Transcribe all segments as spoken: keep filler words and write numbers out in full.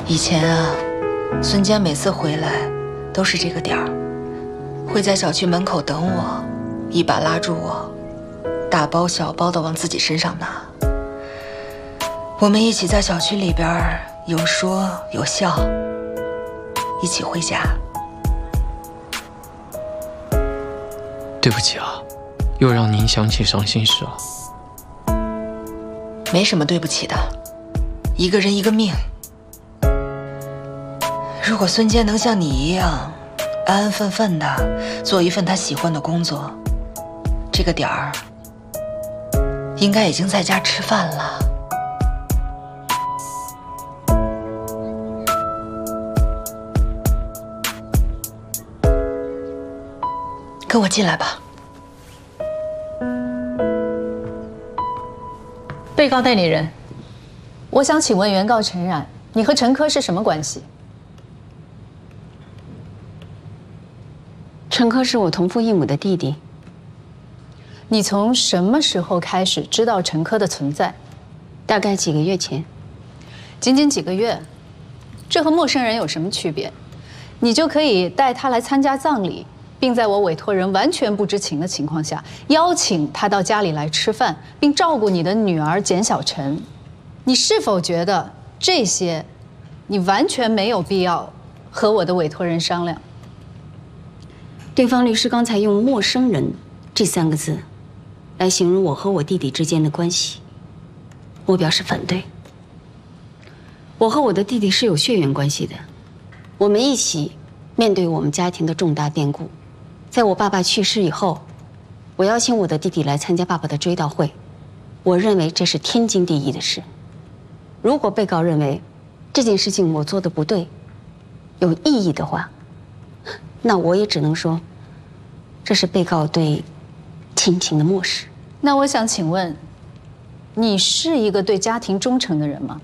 以前啊，孙坚每次回来都是这个点儿，会在小区门口等我，一把拉住我，大包小包的往自己身上拿。我们一起在小区里边有说有笑，一起回家。 对不起啊，又让您想起伤心事了。 没什么对不起的，一个人一个命。如果孙坚能像你一样安安分分的做一份他喜欢的工作，这个点儿应该已经在家吃饭了。跟我进来吧。 被告代理人，我想请问原告陈冉，你和陈科是什么关系？ 陈科是我同父异母的弟弟。 你从什么时候开始知道陈科的存在？ 大概几个月前。 仅仅几个月，这和陌生人有什么区别？你就可以带他来参加葬礼，并在我委托人完全不知情的情况下，邀请他到家里来吃饭，并照顾你的女儿简小晨。你是否觉得这些，你完全没有必要和我的委托人商量？ 对方律师刚才用"陌生人"这三个字，来形容我和我弟弟之间的关系，我表示反对。我和我的弟弟是有血缘关系的，我们一起面对我们家庭的重大变故。在我爸爸去世以后，我邀请我的弟弟来参加爸爸的追悼会，我认为这是天经地义的事。如果被告认为这件事情我做的不对，有异议的话，那我也只能说，这是被告对亲情的漠视。 那我想请问，你是一个对家庭忠诚的人吗？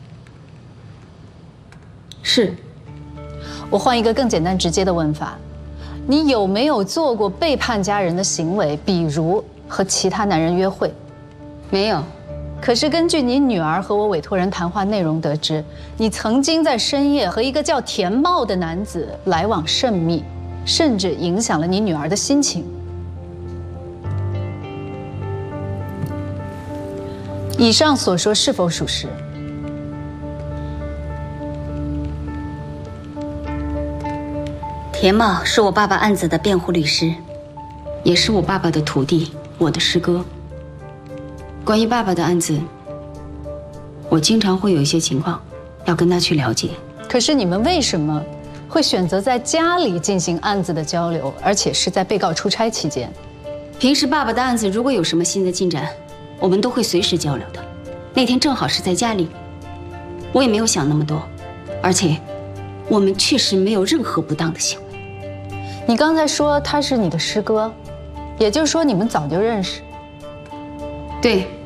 是。 我换一个更简单直接的问法，你有没有做过背叛家人的行为，比如和其他男人约会？ 没有。 可是根据你女儿和我委托人谈话内容得知，你曾经在深夜和一个叫田茂的男子来往甚密，甚至影响了你女儿的心情。以上所说是否属实？ 田茂是我爸爸案子的辩护律师，也是我爸爸的徒弟，我的师哥。关于爸爸的案子，我经常会有一些情况要跟他去了解。 可是你们为什么会选择在家里进行案子的交流，而且是在被告出差期间？ 平时爸爸的案子如果有什么新的进展，我们都会随时交流的。那天正好是在家里，我也没有想那么多，而且我们确实没有任何不当的行为。 你刚才说他是你的师哥，也就是说你们早就认识？ 对。